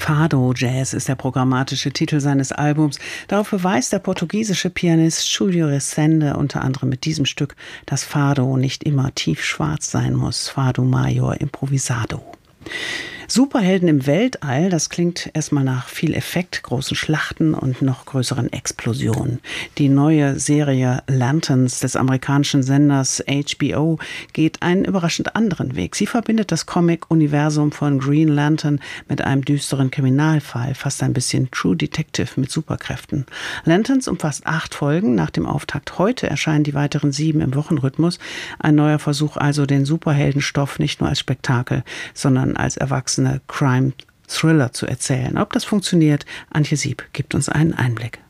Fado Jazz ist der programmatische Titel seines Albums. Darauf beweist der portugiesische Pianist Júlio Resende unter anderem mit diesem Stück, dass Fado nicht immer tiefschwarz sein muss. Fado Maior Improvisado. Superhelden im Weltall, das klingt erstmal nach viel Effekt, großen Schlachten und noch größeren Explosionen. Die neue Serie Lanterns des amerikanischen Senders HBO geht einen überraschend anderen Weg. Sie verbindet das Comic-Universum von Green Lantern mit einem düsteren Kriminalfall, fast ein bisschen True Detective mit Superkräften. Lanterns umfasst 8 Folgen. Nach dem Auftakt heute erscheinen die weiteren 7 im Wochenrhythmus. Ein neuer Versuch also, den Superheldenstoff nicht nur als Spektakel, sondern als erwachsene Crime-Thriller zu erzählen. Ob das funktioniert, Antje Sieb gibt uns einen Einblick.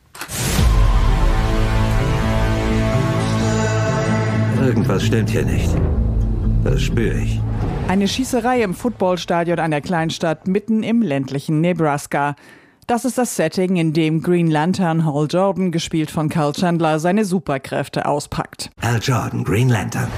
Irgendwas stimmt hier nicht. Das spüre ich. Eine Schießerei im Footballstadion einer Kleinstadt mitten im ländlichen Nebraska. Das ist das Setting, in dem Green Lantern Hal Jordan, gespielt von Kyle Chandler, seine Superkräfte auspackt. Hal Jordan, Green Lantern.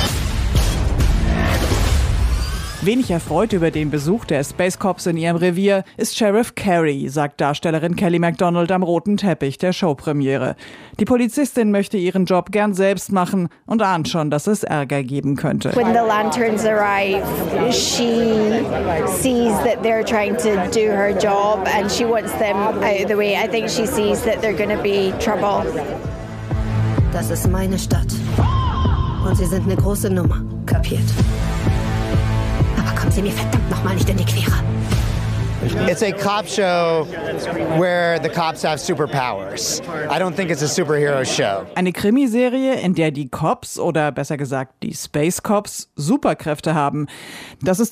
Wenig erfreut über den Besuch der Space Cops in ihrem Revier ist Sheriff Carey, sagt Darstellerin Kelly MacDonald am roten Teppich der Showpremiere. Die Polizistin möchte ihren Job gern selbst machen und ahnt schon, dass es Ärger geben könnte. When the lanterns arrive, she sees that they're trying to do her job and she wants them out of the way. I think she sees that they're going to be trouble. Das ist meine Stadt. Und sie sind eine große Nummer. Kapiert? Kommen Sie mir verdammt nochmal nicht in die Quere. It's a cop show where the cops have superpowers. I don't think it's a superhero show. Eine Krimiserie, in der die Cops oder besser gesagt die Space Cops Superkräfte haben. Das ist